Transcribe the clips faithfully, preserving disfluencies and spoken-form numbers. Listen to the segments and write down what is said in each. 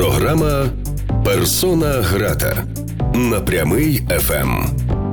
Програма «Персона грата» на Прямий еф ем.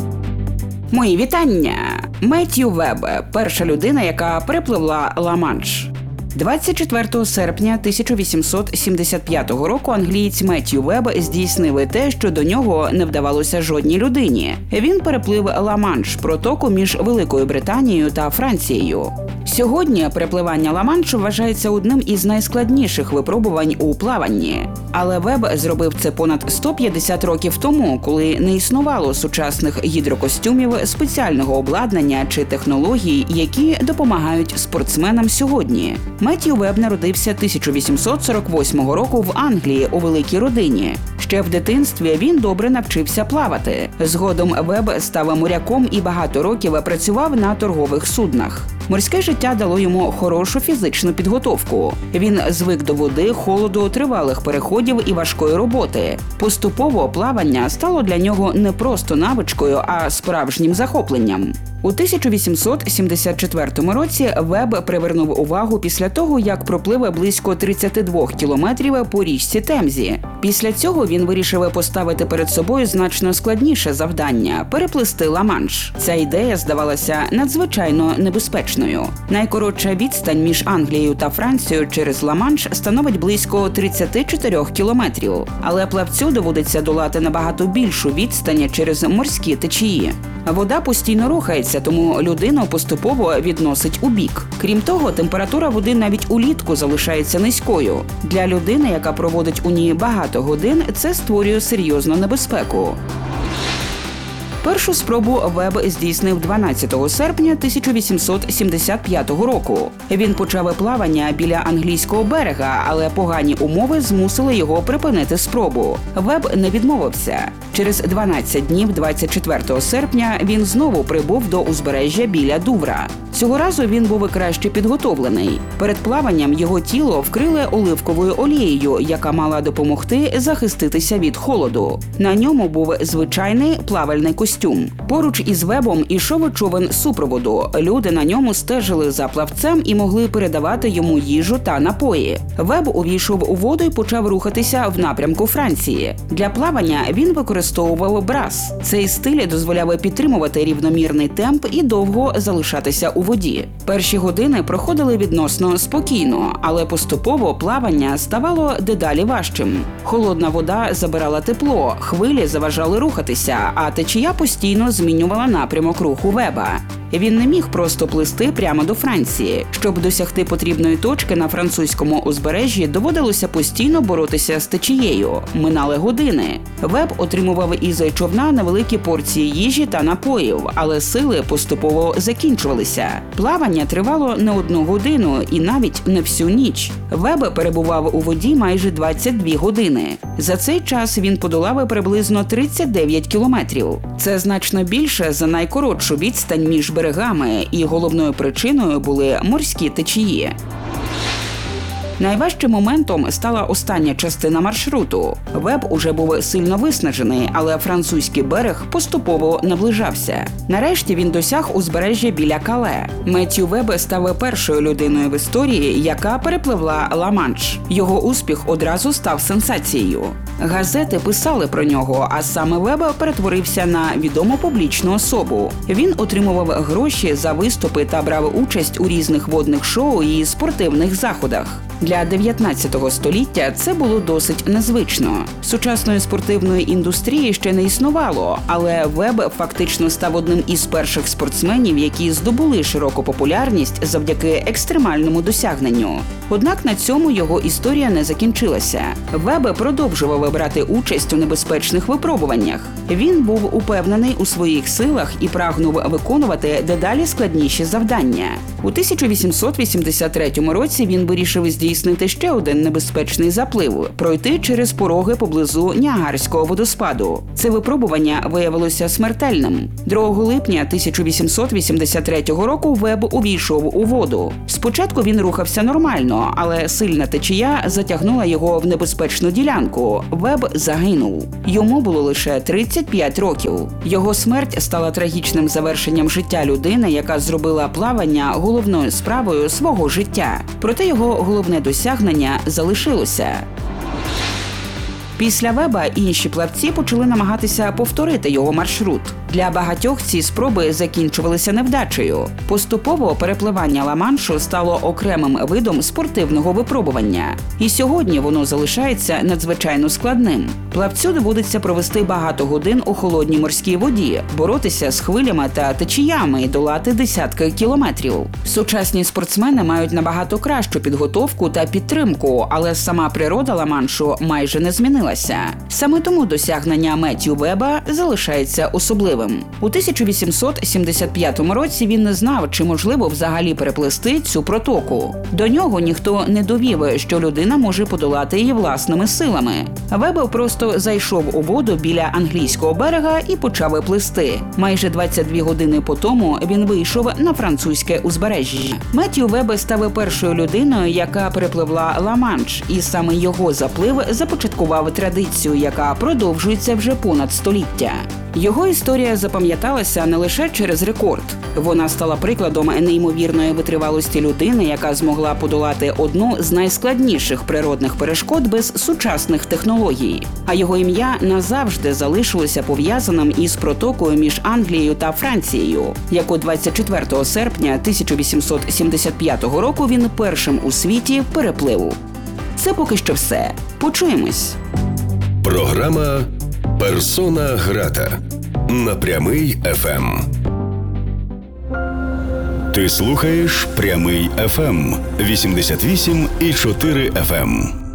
Мої вітання! Меттью Веб – перша людина, яка перепливла Ла-Манш. двадцять четвертого серпня тисяча вісімсот сімдесят п'ятого року англієць Меттью Веб здійснив те, що до нього не вдавалося жодній людині. Він переплив Ла-Манш – протоку між Великою Британією та Францією. Сьогодні перепливання Ла-Маншу вважається одним із найскладніших випробувань у плаванні. Але Веб зробив це понад сто п'ятдесят років тому, коли не існувало сучасних гідрокостюмів, спеціального обладнання чи технологій, які допомагають спортсменам сьогодні. Меттью Веб народився тисяча вісімсот сорок восьмого року в Англії у великій родині. Ще в дитинстві він добре навчився плавати. Згодом Веб став моряком і багато років працював на торгових суднах. Морське життя дало йому хорошу фізичну підготовку. Він звик до води, холоду, тривалих переходів і важкої роботи. Поступово плавання стало для нього не просто навичкою, а справжнім захопленням. У тисяча вісімсот сімдесят четвертому році Веб привернув увагу після того, як проплив близько тридцять два кілометрів по річці Темзі. Після цього він вирішив поставити перед собою значно складніше завдання – переплисти Ла-Манш. Ця ідея здавалася надзвичайно небезпечною. Найкоротша відстань між Англією та Францією через Ла-Манш становить близько тридцять чотири кілометрів. Але плавцю доводиться долати набагато більшу відстань через морські течії. Вода постійно рухається, тому людину поступово відносить у бік. Крім того, температура води навіть улітку залишається низькою. Для людини, яка проводить у ній багато годин, це створює серйозну небезпеку. Першу спробу Веб здійснив дванадцятого серпня тисяча вісімсот сімдесят п'ятого року. Він почав плавання біля англійського берега, але погані умови змусили його припинити спробу. Веб не відмовився. Через дванадцять днів двадцять четвертого серпня він знову прибув до узбережжя біля Дувра. Цього разу він був краще підготовлений. Перед плаванням його тіло вкрили оливковою олією, яка мала допомогти захиститися від холоду. На ньому був звичайний плавальний костюм. Поруч із Вебом ішов човен супроводу. Люди на ньому стежили за плавцем і могли передавати йому їжу та напої. Веб увійшов у воду і почав рухатися в напрямку Франції. Для плавання він використовував брас. Цей стиль дозволяв підтримувати рівномірний темп і довго залишатися у воді. Перші години проходили відносно спокійно, але поступово плавання ставало дедалі важчим. Холодна вода забирала тепло, хвилі заважали рухатися, а течія постійно змінювала напрямок руху Веба. Він не міг просто плисти прямо до Франції. Щоб досягти потрібної точки на французькому узбережжі, доводилося постійно боротися з течією. Минали години. Веб отримував із човна невеликі порції їжі та напоїв, але сили поступово закінчувалися. Плавання тривало не одну годину і навіть не всю ніч. Веб перебував у воді майже двадцять дві години. За цей час він подолав приблизно тридцять дев'ять кілометрів. Це значно більше за найкоротшу відстань між берегами, і головною причиною були морські течії. Найважчим моментом стала остання частина маршруту. Веб уже був сильно виснажений, але французький берег поступово наближався. Нарешті він досяг узбережжя біля Кале. Меттью Веб став першою людиною в історії, яка перепливла Ла-Манш. Його успіх одразу став сенсацією. Газети писали про нього, а саме Веб перетворився на відому публічну особу. Він отримував гроші за виступи та брав участь у різних водних шоу і спортивних заходах. Для дев'ятнадцятого століття це було досить незвично. Сучасної спортивної індустрії ще не існувало, але Веб фактично став одним із перших спортсменів, які здобули широку популярність завдяки екстремальному досягненню. Однак на цьому його історія не закінчилася. Веб продовжував брати участь у небезпечних випробуваннях. Він був упевнений у своїх силах і прагнув виконувати дедалі складніші завдання. У тисяча вісімсот вісімдесят третьому році він вирішив здійснити ще один небезпечний заплив – пройти через пороги поблизу Ніагарського водоспаду. Це випробування виявилося смертельним. другого липня тисяча вісімсот вісімдесят третього року Веб увійшов у воду. Спочатку він рухався нормально, але сильна течія затягнула його в небезпечну ділянку. Веб загинув. Йому було лише тридцять п'ять років. Його смерть стала трагічним завершенням життя людини, яка зробила плавання головною справою свого життя. Проте його головне досягнення залишилося. Після Веба інші плавці почали намагатися повторити його маршрут. Для багатьох ці спроби закінчувалися невдачею. Поступово перепливання Ла-Маншу стало окремим видом спортивного випробування. І сьогодні воно залишається надзвичайно складним. Плавцю доводиться провести багато годин у холодній морській воді, боротися з хвилями та течіями і долати десятки кілометрів. Сучасні спортсмени мають набагато кращу підготовку та підтримку, але сама природа Ла-Маншу майже не змінилася. Саме тому досягнення Меттью Веба залишається особливим. У тисяча вісімсот сімдесят п'ятому році він не знав, чи можливо взагалі переплисти цю протоку. До нього ніхто не довів, що людина може подолати її власними силами. Веб просто зайшов у воду біля англійського берега і почав плисти. Майже двадцять дві години по тому він вийшов на французьке узбережжя. Меттью Веб став першою людиною, яка перепливла Ла-Манш, і саме його заплив започаткував традицію, яка продовжується вже понад століття. Його історія запам'яталася не лише через рекорд. Вона стала прикладом неймовірної витривалості людини, яка змогла подолати одну з найскладніших природних перешкод без сучасних технологій. А його ім'я назавжди залишилося пов'язаним із протокою між Англією та Францією, яку двадцять четвертого серпня тисяча вісімсот сімдесят п'ятого року він першим у світі переплив. Це поки що все. Почуємось. Програма «Персона грата» на Прямий еф ем. Ти слухаєш Прямий еф ем вісімдесят вісім і чотири еф ем.